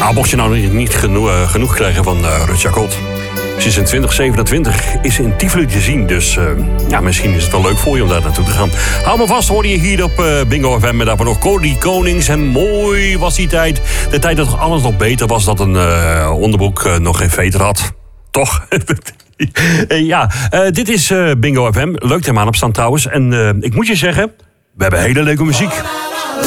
Mocht je nou niet genoeg krijgen van Rutja Kot. Ze is in 2027 is in Tivoli te zien. Dus misschien is het wel leuk voor je om daar naartoe te gaan. Hou me vast, hoor je hier op Bingo FM. Met daarvoor nog Cody Konings. En mooi was die tijd. De tijd dat alles nog beter was. Dat een onderbroek nog geen veter had. Toch? Dit is Bingo FM. Leuk thema aan opstaan trouwens. En ik moet je zeggen, we hebben hele leuke muziek.